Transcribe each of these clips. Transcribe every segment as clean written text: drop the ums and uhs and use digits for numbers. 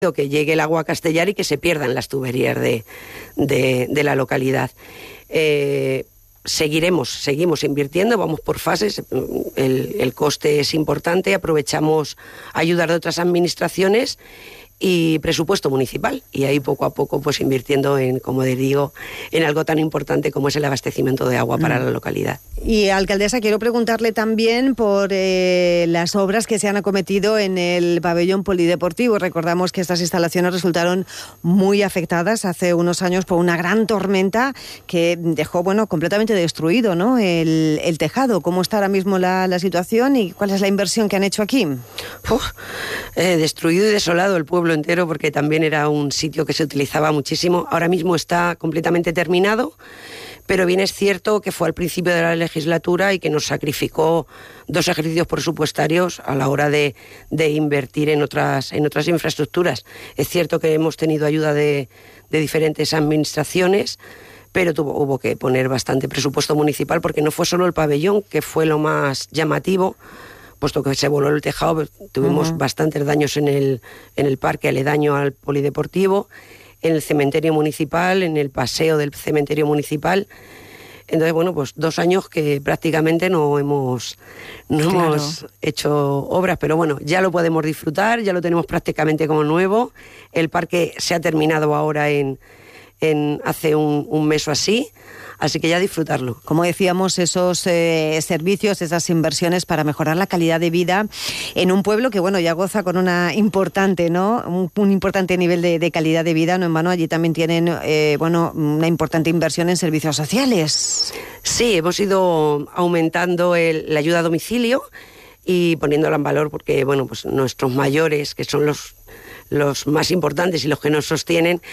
que llegue el agua a Castellar y que se pierdan las tuberías de la localidad. Seguimos invirtiendo, vamos por fases, el coste es importante, aprovechamos ayudar de otras administraciones y presupuesto municipal, y ahí poco a poco pues invirtiendo en, como digo, en algo tan importante como es el abastecimiento de agua para la localidad. Y alcaldesa, quiero preguntarle también por las obras que se han acometido en el pabellón polideportivo. Recordamos que estas instalaciones resultaron muy afectadas hace unos años por una gran tormenta que dejó, completamente destruido, ¿no?, el tejado. ¿Cómo está ahora mismo la situación y cuál es la inversión que han hecho aquí? Destruido y desolado el pueblo entero, porque también era un sitio que se utilizaba muchísimo. Ahora mismo está completamente terminado, pero bien es cierto que fue al principio de la legislatura y que nos sacrificó 2 ejercicios presupuestarios a la hora de invertir en otras infraestructuras. Es cierto que hemos tenido ayuda de diferentes administraciones, pero hubo que poner bastante presupuesto municipal, porque no fue solo el pabellón, que fue lo más llamativo, puesto que se voló el tejado. Tuvimos bastantes daños en el parque aledaño al polideportivo, en el cementerio municipal, en el paseo del cementerio municipal. Entonces, pues 2 años que prácticamente no hemos hecho obras, pero ya lo podemos disfrutar, ya lo tenemos prácticamente como nuevo. El parque se ha terminado ahora hace un mes o así que ya disfrutarlo. Como decíamos, esos servicios, esas inversiones para mejorar la calidad de vida en un pueblo que, ya goza con una importante, ¿no?, un importante nivel de calidad de vida, no en vano. Allí también tienen, una importante inversión en servicios sociales. Sí, hemos ido aumentando la ayuda a domicilio y poniéndola en valor, porque, pues nuestros mayores, que son los más importantes y los que nos sostienen,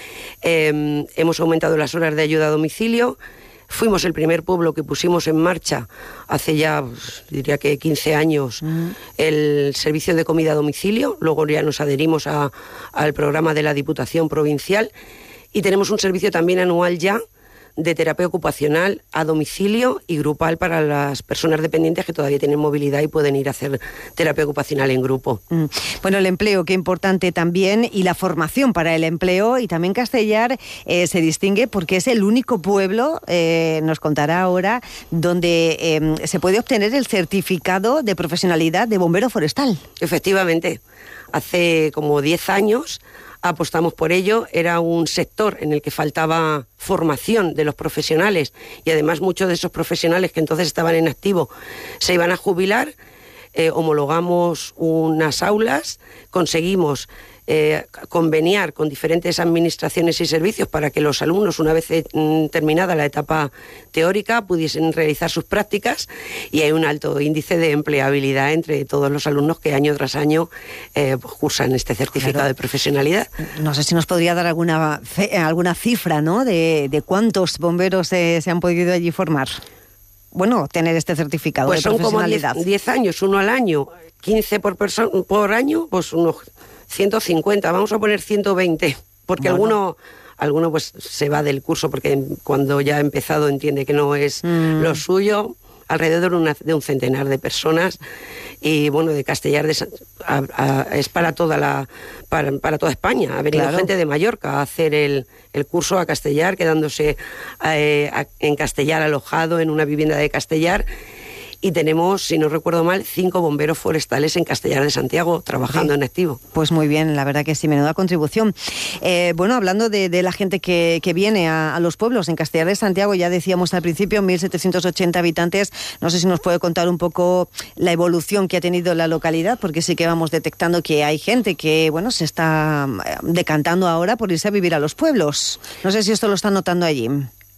hemos aumentado las horas de ayuda a domicilio. Fuimos el primer pueblo que pusimos en marcha hace ya, diría que 15 años, el servicio de comida a domicilio. Luego ya nos adherimos al programa de la Diputación Provincial y tenemos un servicio también anual ya de terapia ocupacional a domicilio y grupal para las personas dependientes que todavía tienen movilidad y pueden ir a hacer terapia ocupacional en grupo. Bueno, el empleo, qué importante también, y la formación para el empleo. Y también Castellar se distingue porque es el único pueblo, nos contará ahora, donde se puede obtener el certificado de profesionalidad de bombero forestal. Efectivamente, hace como 10 años apostamos por ello. Era un sector en el que faltaba formación de los profesionales y además muchos de esos profesionales que entonces estaban en activo se iban a jubilar. Homologamos unas aulas, conseguimos conveniar con diferentes administraciones y servicios para que los alumnos, una vez terminada la etapa teórica, pudiesen realizar sus prácticas, y hay un alto índice de empleabilidad entre todos los alumnos que año tras año cursan este certificado de profesionalidad. No sé si nos podría dar alguna cifra, ¿no?, de cuántos bomberos se han podido allí formar. Tener este certificado de profesionalidad. Pues son como 10 años, uno al año, 15 por año, pues unos 150, vamos a poner 120, porque alguno pues se va del curso porque cuando ya ha empezado entiende que no es lo suyo. Alrededor de un centenar de personas, y de Castellar es para toda España. Ha venido gente de Mallorca a hacer el curso a Castellar, quedándose en Castellar alojado en una vivienda de Castellar. Y tenemos, si no recuerdo mal, 5 bomberos forestales en Castellar de Santiago trabajando en activo. Pues muy bien, la verdad que sí, menuda contribución. Hablando de la gente que viene a los pueblos en Castellar de Santiago, ya decíamos al principio, 1.780 habitantes. No sé si nos puede contar un poco la evolución que ha tenido la localidad, porque sí que vamos detectando que hay gente que, se está decantando ahora por irse a vivir a los pueblos. No sé si esto lo están notando allí.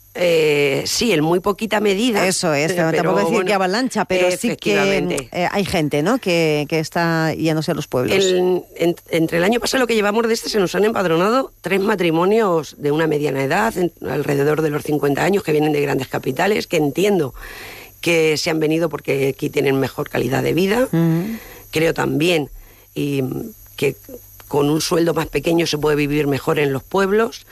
Sí, en muy poquita medida. Eso es, tampoco decir que avalancha, pero sí que hay gente, ¿no?, que está yéndose a los pueblos. Entre el año pasado, lo que llevamos de se nos han empadronado 3 matrimonios de una mediana edad, alrededor de los 50 años, que vienen de grandes capitales, que entiendo que se han venido porque aquí tienen mejor calidad de vida. Creo también que con un sueldo más pequeño se puede vivir mejor en los pueblos.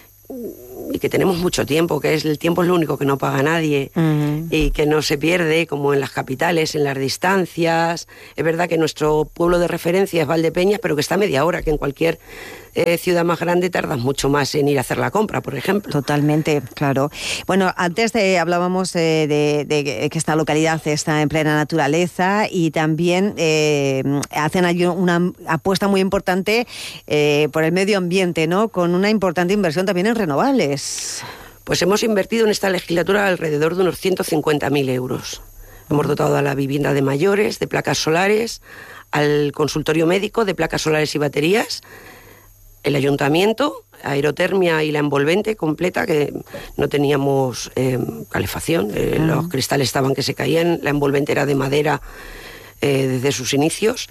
Y que tenemos mucho tiempo, el tiempo es lo único que no paga nadie, y que no se pierde como en las capitales, en las distancias. Es verdad que nuestro pueblo de referencia es Valdepeñas, pero que está a media hora, que en cualquier ciudad más grande tardas mucho más en ir a hacer la compra, por ejemplo. Totalmente, claro. Bueno, antes hablábamos de que esta localidad está en plena naturaleza y también hacen allí una apuesta muy importante por el medio ambiente, ¿no? Con una importante inversión también en renovables. Pues hemos invertido en esta legislatura alrededor de unos 150.000 euros. Hemos dotado a la vivienda de mayores, de placas solares, al consultorio médico de placas solares y baterías, el ayuntamiento, aerotermia y la envolvente completa, que no teníamos calefacción, los cristales estaban que se caían, la envolvente era de madera desde sus inicios.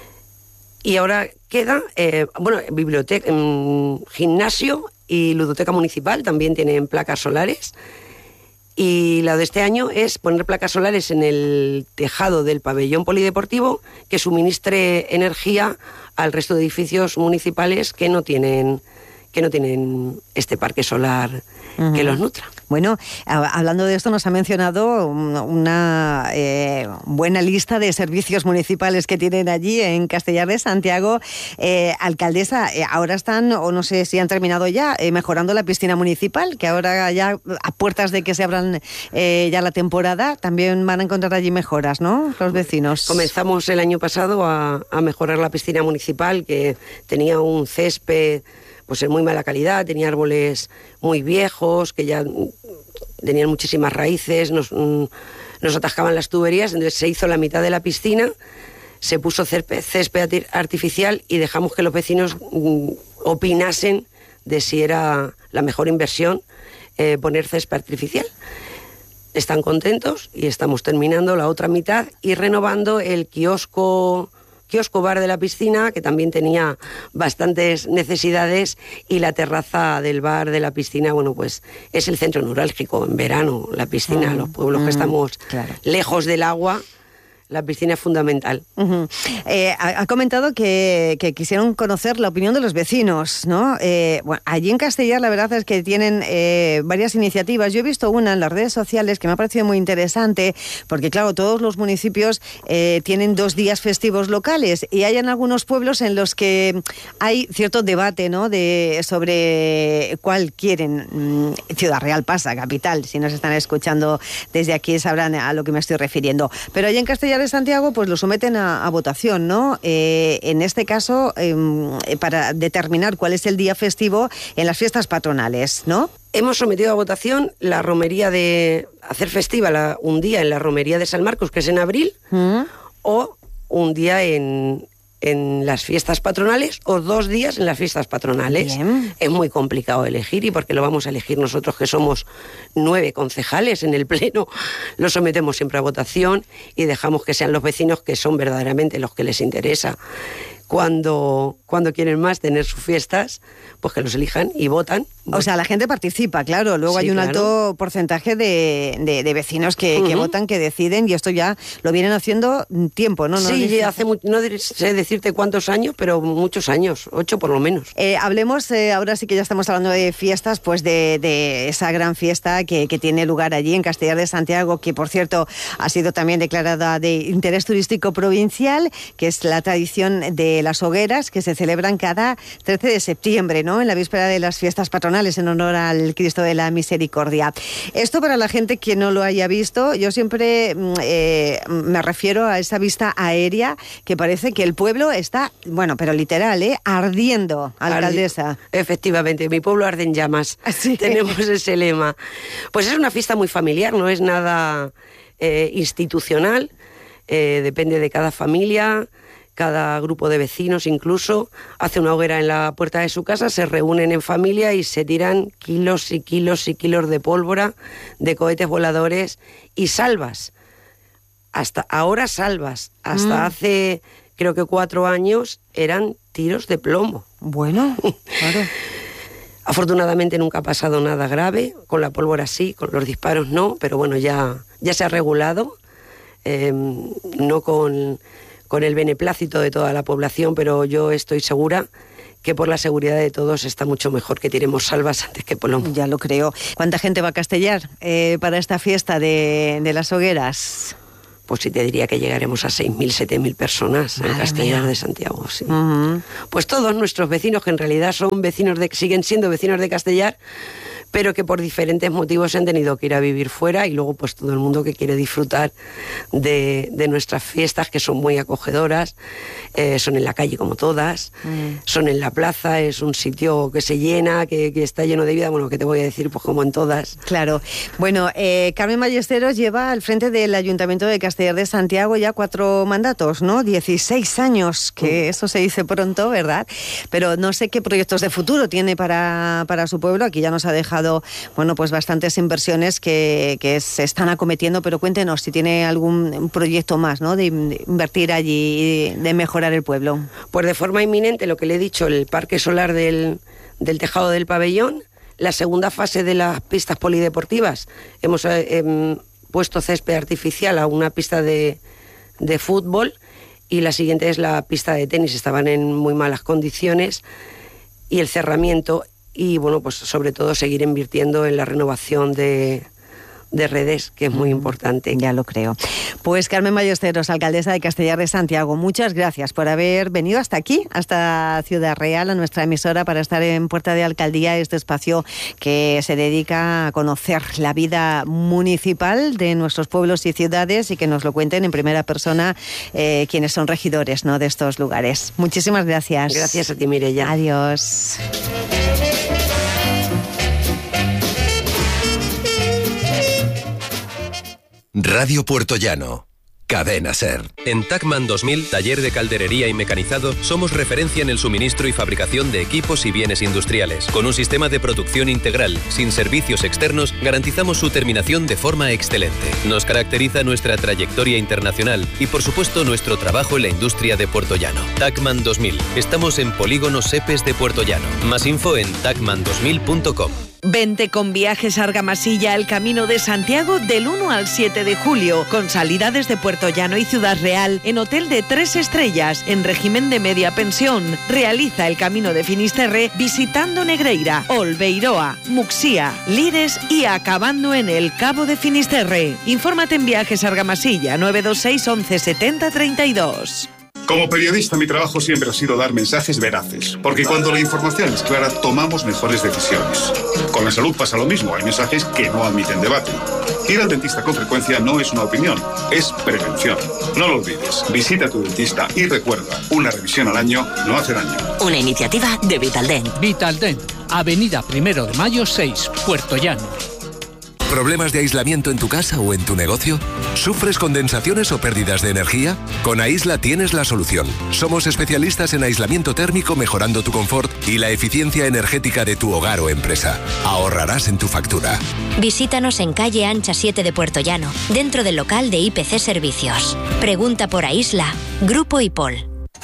Y ahora queda, biblioteca, gimnasio y ludoteca municipal también tienen placas solares. Y la de este año es poner placas solares en el tejado del pabellón polideportivo que suministre energía al resto de edificios municipales que no tienen este parque solar que los nutra. Bueno, hablando de esto, nos ha mencionado una buena lista de servicios municipales que tienen allí en Castellar de Santiago. Alcaldesa, ahora están, o no sé si han terminado ya, mejorando la piscina municipal, que ahora ya a puertas de que se abran ya la temporada, también van a encontrar allí mejoras, ¿no?, los vecinos. Comenzamos el año pasado a mejorar la piscina municipal, que tenía un césped pues en muy mala calidad, tenía árboles muy viejos, que ya tenían muchísimas raíces, nos atascaban las tuberías, entonces se hizo la mitad de la piscina, se puso césped artificial y dejamos que los vecinos opinasen de si era la mejor inversión poner césped artificial. Están contentos y estamos terminando la otra mitad y renovando el kiosco bar de la piscina, que también tenía bastantes necesidades, y la terraza del bar de la piscina, bueno, pues es el centro neurálgico en verano, la piscina, los pueblos que estamos lejos del agua. La piscina es fundamental. Ha comentado que quisieron conocer la opinión de los vecinos, ¿no? Bueno, allí en Castellar la verdad es que tienen varias iniciativas. Yo he visto una en las redes sociales que me ha parecido muy interesante, porque claro, todos los municipios tienen 2 días festivos locales y hay en algunos pueblos en los que hay cierto debate, ¿no?, sobre cuál quieren. Ciudad Real pasa, capital, si nos están escuchando desde aquí sabrán a lo que me estoy refiriendo. Pero allí en Castellar de Santiago pues lo someten a votación, ¿no? En este caso, para determinar cuál es el día festivo en las fiestas patronales, ¿no? Hemos sometido a votación la romería de hacer festiva un día en la romería de San Marcos, que es en abril, o un día en las fiestas patronales, o 2 días en las fiestas patronales. Bien. Es muy complicado elegir, y porque lo vamos a elegir nosotros, que somos 9 concejales en el pleno, lo sometemos siempre a votación y dejamos que sean los vecinos, que son verdaderamente los que les interesa. Cuando quieren más tener sus fiestas, pues que los elijan y votan. O sea, la gente participa, claro. Luego sí, hay un alto porcentaje de vecinos que votan, que deciden, y esto ya lo vienen haciendo tiempo, ¿no? Sí, hace no sé decirte cuántos años, pero muchos años, 8 por lo menos. Hablemos, ahora sí que ya estamos hablando de fiestas, pues de esa gran fiesta que tiene lugar allí en Castellar de Santiago, que por cierto ha sido también declarada de interés turístico provincial, que es la tradición de las hogueras, que se celebran cada 13 de septiembre, ¿no?, en la víspera de las fiestas patronales, en honor al Cristo de la Misericordia. Esto, para la gente que no lo haya visto, yo siempre me refiero a esa vista aérea que parece que el pueblo está, bueno, pero literal, ardiendo, alcaldesa. Efectivamente, mi pueblo arde en llamas. ¿Sí? Tenemos ese lema. Pues es una fiesta muy familiar, no es nada institucional, depende de cada familia. Cada grupo de vecinos incluso hace una hoguera en la puerta de su casa, se reúnen en familia y se tiran kilos y kilos y kilos de pólvora, de cohetes voladores y salvas. Hasta ahora salvas. Hasta hace, creo que 4 años, eran tiros de plomo. Bueno, claro. Afortunadamente nunca ha pasado nada grave, con la pólvora sí, con los disparos no, pero bueno, ya se ha regulado, no con el beneplácito de toda la población, pero yo estoy segura que por la seguridad de todos está mucho mejor que tiremos salvas antes que plomo. Ya lo creo. ¿Cuánta gente va a Castellar para esta fiesta de las hogueras? pues sí te diría que llegaremos a 6.000, 7.000 personas en Castellar de Santiago. Sí. Pues todos nuestros vecinos, que en realidad son siguen siendo vecinos de Castellar, pero que por diferentes motivos se han tenido que ir a vivir fuera, y luego pues todo el mundo que quiere disfrutar de nuestras fiestas, que son muy acogedoras, son en la calle como todas, son en la plaza, es un sitio que se llena, que está lleno de vida, bueno, que te voy a decir, pues como en todas. Claro. Bueno, Carmen Ballesteros lleva al frente del Ayuntamiento de Castellar de Santiago ya 4 mandatos, ¿no? 16 años, que eso se dice pronto, ¿verdad? Pero no sé qué proyectos de futuro tiene para su pueblo. Aquí ya nos ha dejado, bueno, pues bastantes inversiones que se están acometiendo, pero cuéntenos si tiene algún proyecto más, ¿no? De invertir allí y de mejorar el pueblo. Pues de forma inminente, lo que le he dicho, el parque solar del tejado del pabellón, la segunda fase de las pistas polideportivas. Hemos puesto césped artificial a una pista de fútbol, y la siguiente es la pista de tenis. Estaban en muy malas condiciones, y el cerramiento. Y bueno, pues sobre todo seguir invirtiendo en la renovación de redes, que es muy importante. Ya lo creo. Pues Carmen Ballesteros, alcaldesa de Castellar de Santiago, muchas gracias por haber venido hasta aquí, hasta Ciudad Real, a nuestra emisora, para estar en Puerta de Alcaldía, este espacio que se dedica a conocer la vida municipal de nuestros pueblos y ciudades, y que nos lo cuenten en primera persona quienes son regidores, ¿no?, de estos lugares. Muchísimas gracias. Gracias a ti, Mireia. Adiós. Radio Puertollano, Cadena SER. En Tacman 2000, taller de calderería y mecanizado, somos referencia en el suministro y fabricación de equipos y bienes industriales. Con un sistema de producción integral, sin servicios externos, garantizamos su terminación de forma excelente. Nos caracteriza nuestra trayectoria internacional y, por supuesto, nuestro trabajo en la industria de Puertollano. Tacman 2000. Estamos en Polígono Sepes de Puertollano. Más info en tacman2000.com. Vente con Viajes Argamasilla al Camino de Santiago del 1 al 7 de julio, con salida desde Puertollano y Ciudad Real, en hotel de 3 estrellas, en régimen de media pensión. Realiza el Camino de Finisterre visitando Negreira, Olbeiroa, Muxía, Lires y acabando en el Cabo de Finisterre. Infórmate en Viajes Argamasilla, 926 11 70 32. Como periodista, mi trabajo siempre ha sido dar mensajes veraces, porque cuando la información es clara, tomamos mejores decisiones. Con la salud pasa lo mismo, hay mensajes que no admiten debate. Ir al dentista con frecuencia no es una opinión, es prevención. No lo olvides, visita a tu dentista y recuerda, una revisión al año no hace daño. Una iniciativa de Vitaldent. Vitaldent, Avenida 1 de Mayo 6, Puertollano. ¿Problemas de aislamiento en tu casa o en tu negocio? ¿Sufres condensaciones o pérdidas de energía? Con Aisla tienes la solución. Somos especialistas en aislamiento térmico, mejorando tu confort y la eficiencia energética de tu hogar o empresa. Ahorrarás en tu factura. Visítanos en calle Ancha 7 de Puertollano, dentro del local de IPC Servicios. Pregunta por Aisla, Grupo IPOL.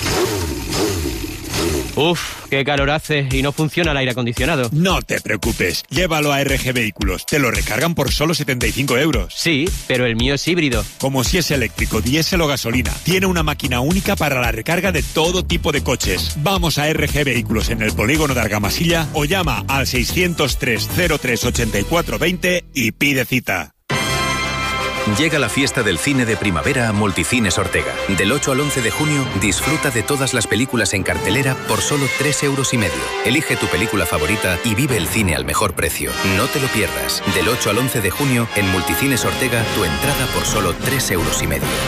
Uf, qué calor hace y no funciona el aire acondicionado. No te preocupes, llévalo a RG Vehículos, te lo recargan por solo 75 euros. Sí, pero el mío es híbrido. Como si es eléctrico, diésel o gasolina. Tiene una máquina única para la recarga de todo tipo de coches. Vamos a RG Vehículos en el polígono de Argamasilla o llama al 603 03 84 20 y pide cita. Llega la fiesta del cine de primavera a Multicines Ortega. Del 8 al 11 de junio, disfruta de todas las películas en cartelera por solo 3,5 euros. Elige tu película favorita y vive el cine al mejor precio. No te lo pierdas. Del 8 al 11 de junio, en Multicines Ortega, tu entrada por solo 3,5 euros.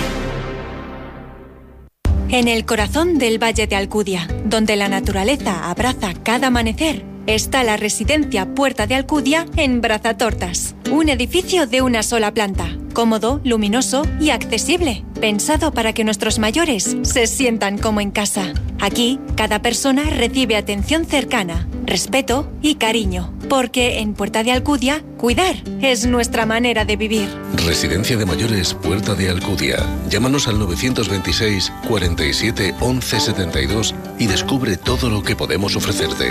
En el corazón del Valle de Alcudia, donde la naturaleza abraza cada amanecer, está la residencia Puerta de Alcudia en Brazatortas. Un edificio de una sola planta, cómodo, luminoso y accesible, pensado para que nuestros mayores se sientan como en casa. Aquí, cada persona recibe atención cercana, respeto y cariño, porque en Puerta de Alcudia, cuidar es nuestra manera de vivir. Residencia de mayores Puerta de Alcudia. Llámanos al 926 47 11 72 y descubre todo lo que podemos ofrecerte.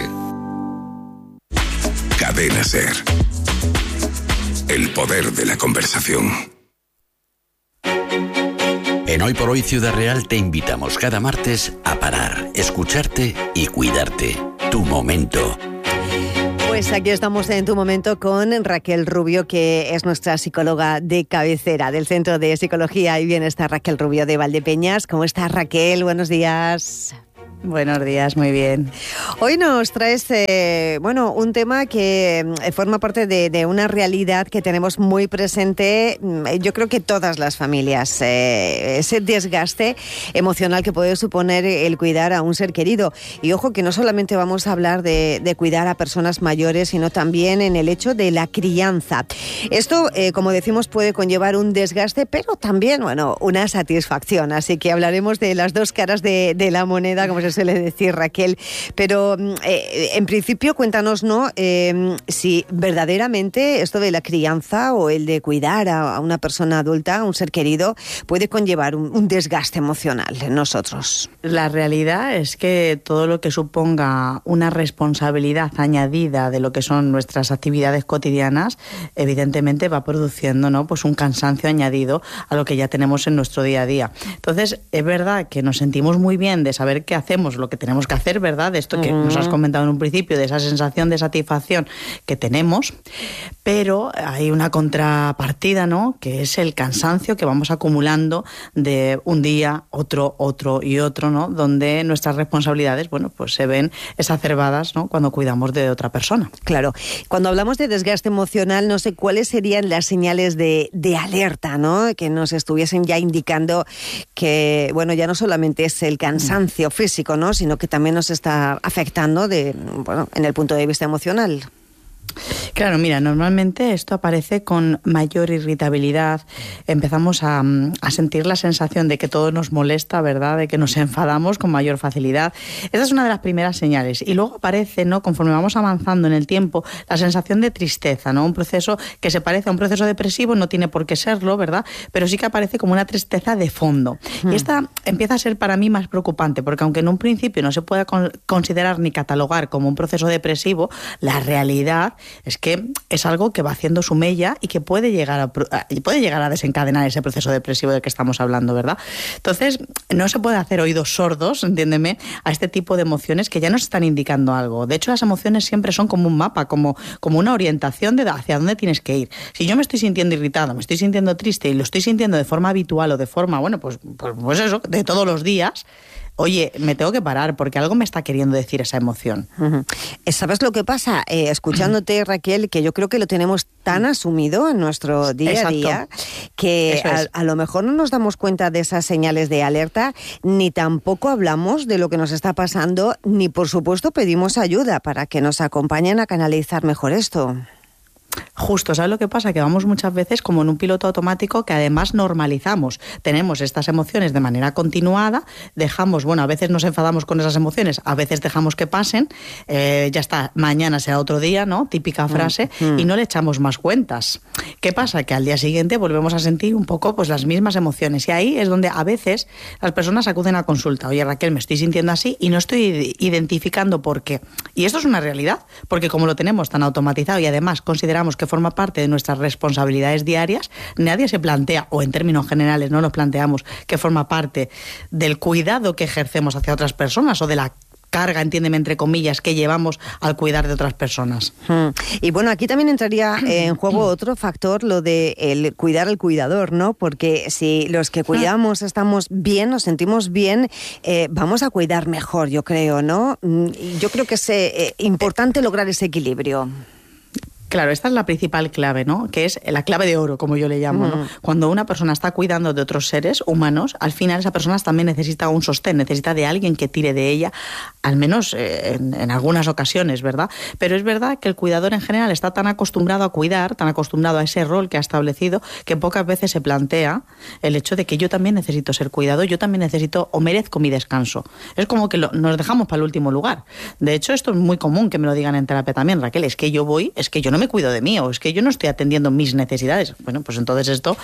Cadena SER. El poder de la conversación. En Hoy por Hoy Ciudad Real te invitamos cada martes a parar, escucharte y cuidarte. Tu momento. Pues aquí estamos en Tu Momento con Raquel Rubio, que es nuestra psicóloga de cabecera del Centro de Psicología y Bienestar Raquel Rubio de Valdepeñas. ¿Cómo estás, Raquel? Buenos días. Buenos días, muy bien. Hoy nos traes un tema que forma parte de una realidad que tenemos muy presente, yo creo que todas las familias, ese desgaste emocional que puede suponer el cuidar a un ser querido. Y ojo que no solamente vamos a hablar de cuidar a personas mayores, sino también en el hecho de la crianza. Esto, como decimos, puede conllevar un desgaste, pero también, una satisfacción. Así que hablaremos de las dos caras de la moneda, como se suele decir, Raquel. Pero en principio cuéntanos, ¿no? Si verdaderamente esto de la crianza o el de cuidar a una persona adulta, a un ser querido, puede conllevar un desgaste emocional en nosotros. La realidad es que todo lo que suponga una responsabilidad añadida de lo que son nuestras actividades cotidianas, evidentemente va produciendo, ¿no?, pues un cansancio añadido a lo que ya tenemos en nuestro día a día. Entonces, es verdad que nos sentimos muy bien de saber qué hacemos, lo que tenemos que hacer, ¿verdad? De esto que nos has comentado en un principio, de esa sensación de satisfacción que tenemos, pero hay una contrapartida, ¿no?, que es el cansancio que vamos acumulando de un día, otro y otro, ¿no?, donde nuestras responsabilidades, pues se ven exacerbadas, ¿no?, cuando cuidamos de otra persona. Claro. Cuando hablamos de desgaste emocional, no sé cuáles serían las señales de alerta, ¿no?, que nos estuviesen ya indicando que, ya no solamente es el cansancio físico, ¿no?, sino que también nos está afectando en el punto de vista emocional. Claro, mira, normalmente esto aparece con mayor irritabilidad, empezamos a sentir la sensación de que todo nos molesta, ¿verdad?, de que nos enfadamos con mayor facilidad. Esa es una de las primeras señales. Y luego aparece, ¿no?, conforme vamos avanzando en el tiempo, la sensación de tristeza, ¿no?, un proceso que se parece a un proceso depresivo, no tiene por qué serlo, ¿verdad?, pero sí que aparece como una tristeza de fondo. Y esta empieza a ser para mí más preocupante, porque aunque en un principio no se pueda considerar ni catalogar como un proceso depresivo, la realidad es que es algo que va haciendo su mella y que puede llegar a desencadenar ese proceso depresivo del que estamos hablando, ¿verdad? Entonces, no se puede hacer oídos sordos, entiéndeme, a este tipo de emociones que ya nos están indicando algo. De hecho, las emociones siempre son como un mapa, como una orientación de hacia dónde tienes que ir. Si yo me estoy sintiendo irritado, me estoy sintiendo triste y lo estoy sintiendo de forma habitual o de forma, pues eso, de todos los días, oye, me tengo que parar porque algo me está queriendo decir esa emoción. ¿Sabes lo que pasa? Escuchándote, Raquel, que yo creo que lo tenemos tan asumido en nuestro día a día que a lo mejor no nos damos cuenta de esas señales de alerta, ni tampoco hablamos de lo que nos está pasando, ni por supuesto pedimos ayuda para que nos acompañen a canalizar mejor esto. Justo, ¿sabes lo que pasa? Que vamos muchas veces como en un piloto automático que además normalizamos. Tenemos estas emociones de manera continuada, dejamos, a veces nos enfadamos con esas emociones, a veces dejamos que pasen, ya está, mañana será otro día, ¿no? Típica frase, y no le echamos más cuentas. ¿Qué pasa? Que al día siguiente volvemos a sentir un poco las mismas emociones y ahí es donde a veces las personas acuden a consulta. Oye, Raquel, me estoy sintiendo así y no estoy identificando por qué. Y esto es una realidad, porque como lo tenemos tan automatizado y además consideramos que forma parte de nuestras responsabilidades diarias, nadie se plantea, o en términos generales no nos planteamos, que forma parte del cuidado que ejercemos hacia otras personas o de la carga, entiéndeme, entre comillas, que llevamos al cuidar de otras personas. Y aquí también entraría en juego otro factor, lo de el cuidar al cuidador, ¿no? Porque si los que cuidamos estamos bien, nos sentimos bien, vamos a cuidar mejor, yo creo, ¿no? Yo creo que es importante lograr ese equilibrio. Claro, esta es la principal clave, ¿no? Que es la clave de oro, como yo le llamo, ¿no? Cuando una persona está cuidando de otros seres humanos, al final esa persona también necesita un sostén, necesita de alguien que tire de ella, al menos en algunas ocasiones, ¿verdad? Pero es verdad que el cuidador en general está tan acostumbrado a cuidar, tan acostumbrado a ese rol que ha establecido, que pocas veces se plantea el hecho de que yo también necesito ser cuidado, yo también necesito o merezco mi descanso. Es como que nos dejamos para el último lugar. De hecho, esto es muy común que me lo digan en terapia también, Raquel, es que yo no no me cuido de mí, o es que yo no estoy atendiendo mis necesidades. Bueno, pues entonces esto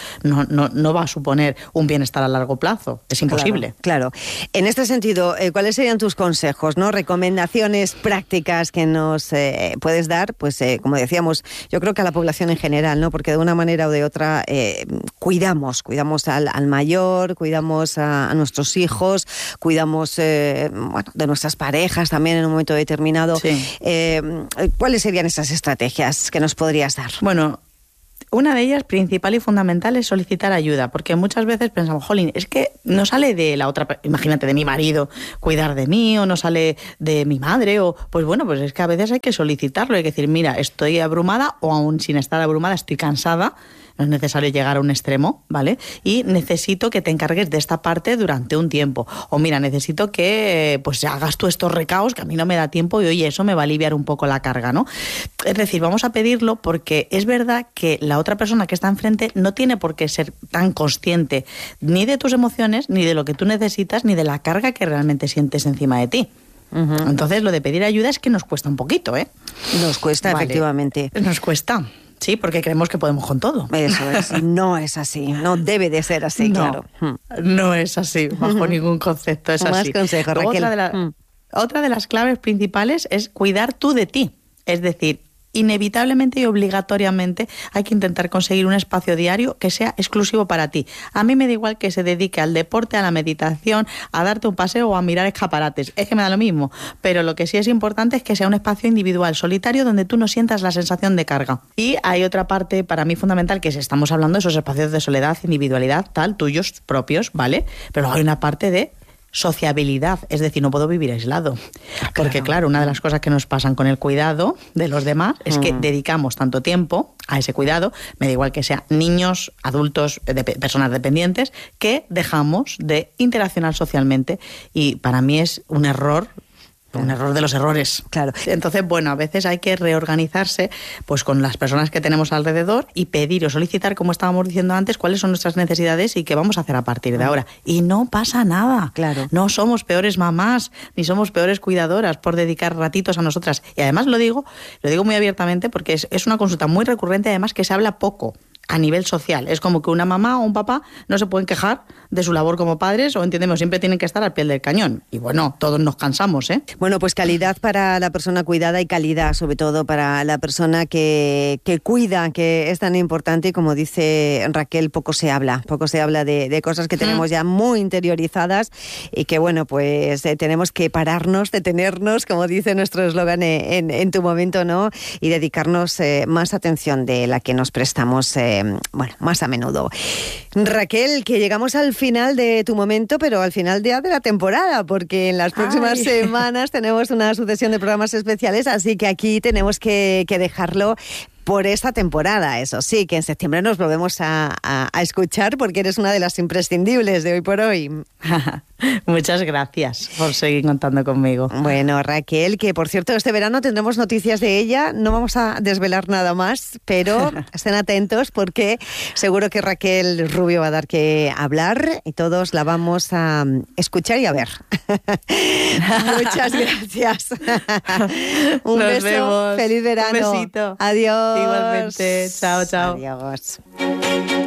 no va a suponer un bienestar a largo plazo. Es imposible. Claro. En este sentido, ¿cuáles serían tus consejos, ¿no? Recomendaciones prácticas que nos puedes dar, pues como decíamos, yo creo que a la población en general, ¿no? Porque de una manera o de otra cuidamos al mayor, cuidamos a nuestros hijos, cuidamos de nuestras parejas también en un momento determinado. Sí. ¿Cuáles serían esas estrategias que nos podrías dar? Bueno, una de ellas, principal y fundamental, es solicitar ayuda, porque muchas veces pensamos, jolín, es que no sale de la otra, imagínate, de mi marido cuidar de mí, o no sale de mi madre, o pues bueno, pues es que a veces hay que solicitarlo, hay que decir, mira, estoy abrumada, o aún sin estar abrumada, estoy cansada, no es necesario llegar a un extremo, ¿vale? Y necesito que te encargues de esta parte durante un tiempo. O mira, necesito que pues hagas tú estos recaos, que a mí no me da tiempo y oye, eso me va a aliviar un poco la carga, ¿no? Es decir, vamos a pedirlo porque es verdad que la otra persona que está enfrente no tiene por qué ser tan consciente ni de tus emociones, ni de lo que tú necesitas, ni de la carga que realmente sientes encima de ti. Uh-huh. Entonces, lo de pedir ayuda es que nos cuesta un poquito, ¿eh? Nos cuesta, vale. Efectivamente. Nos cuesta. Sí, porque creemos que podemos con todo. Eso es. No es así. No debe de ser así, no, claro. No es así. Bajo ningún concepto es así. Más consejos, Raquel. Otra de las claves principales es cuidar tú de ti. Es decir, inevitablemente y obligatoriamente hay que intentar conseguir un espacio diario que sea exclusivo para ti. A mí me da igual que se dedique al deporte, a la meditación, a darte un paseo o a mirar escaparates. Es que me da lo mismo. Pero lo que sí es importante es que sea un espacio individual, solitario, donde tú no sientas la sensación de carga. Y hay otra parte para mí fundamental, que estamos hablando de esos espacios de soledad, individualidad, tal, tuyos, propios, ¿vale? Pero hay una parte de sociabilidad, es decir, no puedo vivir aislado. Porque claro, una de las cosas que nos pasan con el cuidado de los demás es que dedicamos tanto tiempo a ese cuidado, me da igual que sean niños, adultos, personas dependientes, que dejamos de interaccionar socialmente y para mí es un error de los errores. Claro. Entonces, bueno, a veces hay que reorganizarse pues con las personas que tenemos alrededor y pedir o solicitar, como estábamos diciendo antes, cuáles son nuestras necesidades y qué vamos a hacer a partir de ahora. Y no pasa nada. Claro. No somos peores mamás, ni somos peores cuidadoras por dedicar ratitos a nosotras. Y además lo digo muy abiertamente porque es una consulta muy recurrente, además que se habla poco a nivel social. Es como que una mamá o un papá no se pueden quejar de su labor como padres o, entendemos, siempre tienen que estar al pie del cañón. Y bueno, todos nos cansamos, ¿eh? Bueno, pues calidad para la persona cuidada y calidad, sobre todo, para la persona que cuida, que es tan importante. Y como dice Raquel, poco se habla de cosas que tenemos ya muy interiorizadas y que, bueno, pues tenemos que pararnos, detenernos, como dice nuestro eslogan en tu momento, ¿no? Y dedicarnos más atención de la que nos prestamos más a menudo. Raquel, que llegamos al final de tu momento, pero al final de la temporada, porque en las próximas semanas tenemos una sucesión de programas especiales, así que aquí tenemos que dejarlo por esta temporada. Eso sí, que en septiembre nos volvemos a escuchar porque eres una de las imprescindibles de Hoy por Hoy. Muchas gracias por seguir contando conmigo. Bueno, Raquel, que por cierto este verano tendremos noticias de ella, no vamos a desvelar nada más, pero estén atentos porque seguro que Raquel Rubio va a dar que hablar y todos la vamos a escuchar y a ver. Muchas gracias. Un Nos beso, vemos. Feliz verano. Un besito. Adiós. Igualmente. Chao, chao. Adiós.